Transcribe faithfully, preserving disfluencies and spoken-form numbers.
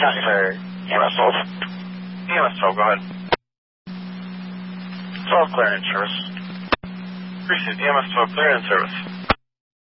County Fire, E M S twelve. E M S twelve, go ahead. twelve clearance service. Appreciate E M S twelve, clear in service.